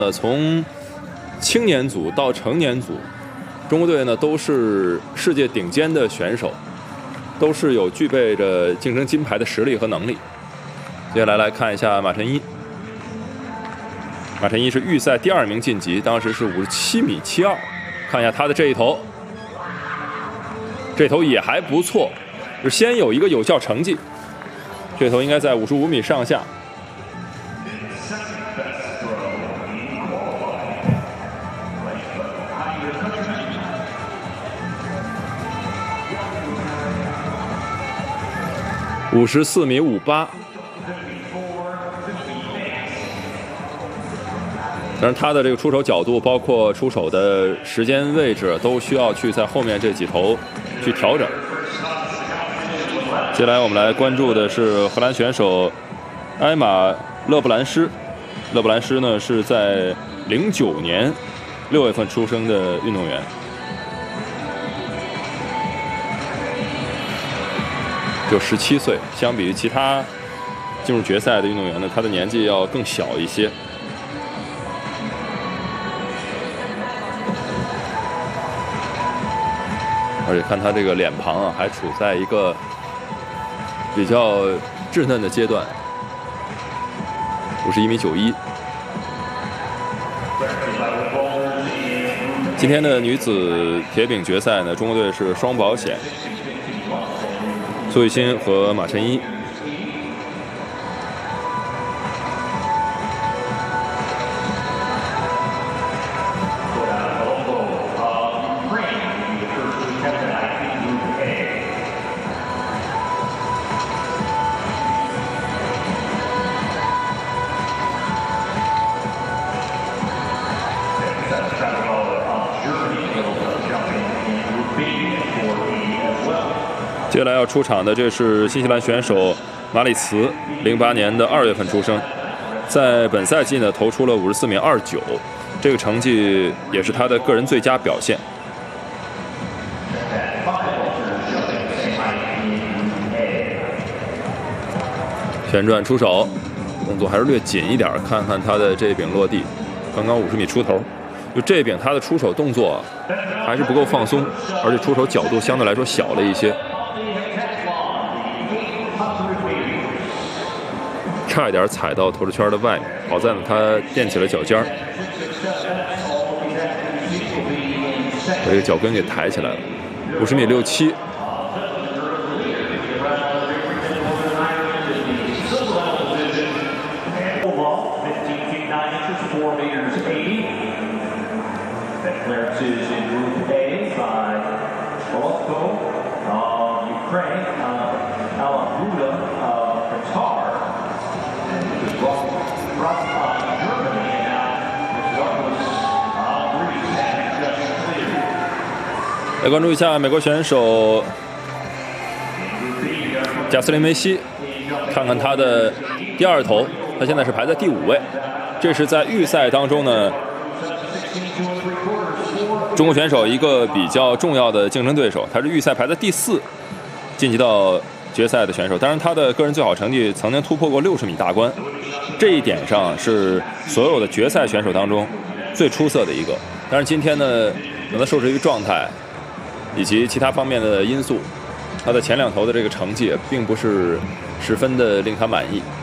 从青年组到成年组，中国队呢都是世界顶尖的选手，都是有具备着竞争金牌的实力和能力。接下来看一下马晨一。马晨一是预赛第2名晋级，当时是57.72米。看一下他的这一投，这投也还不错，就先有一个有效成绩。这投应该在55米上下。54.58米。当然，他的这个出手角度，包括出手的时间位置，都需要去在后面这几投去调整。接下来我们来关注的是荷兰选手埃玛·勒布兰施。勒布兰施呢是在09年6月份出生的运动员。就17岁，相比于其他进入决赛的运动员呢，他的年纪要更小一些。而且看他这个脸庞啊，还处在一个比较稚嫩的阶段。51.91米。今天的女子铁饼决赛呢，中国队是双保险，苏雨欣和马晨一。接下来要出场的，这是新西兰选手马里茨，08年的2月份出生，在本赛季呢投出了54.29米，这个成绩也是他的个人最佳表现。旋转出手，动作还是略紧一点，看看他的这柄落地，刚刚50米出头。就这柄他的出手动作还是不够放松，而且出手角度相对来说小了一些。差一点踩到投掷圈的外面，好在呢他垫起了脚尖，把这个脚跟给抬起来了。50.67米。来关注一下美国选手贾斯林梅西，看看他的第2投，他现在是排在第5位。这是在预赛当中呢，中国选手一个比较重要的竞争对手，他是预赛排在第4，晋级到决赛的选手。当然，他的个人最好成绩曾经突破过60米大关，这一点上是所有的决赛选手当中最出色的一个。但是今天呢，可能受制于状态以及其他方面的因素，他的前2投的这个成绩并不是十分的令他满意。